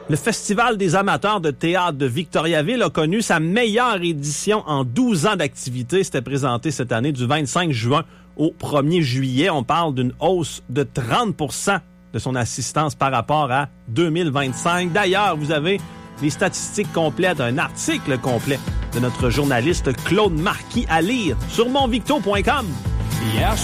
Le Festival des amateurs de théâtre de Victoriaville a connu sa meilleure édition en 12 ans d'activité. C'était présenté cette année du 25 juin au 1er juillet. On parle d'une hausse de 30% de son assistance par rapport à 2025. D'ailleurs, vous avez les statistiques complètes, un article complet de notre journaliste Claude Marquis à lire sur monvicto.com. Hier